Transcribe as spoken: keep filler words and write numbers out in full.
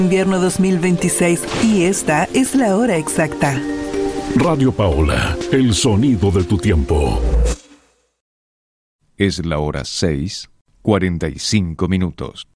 Invierno dos mil veintiséis y esta es la hora exacta. Radio Paola, el sonido de tu tiempo. Es la hora seis, cuarenta y cinco minutos.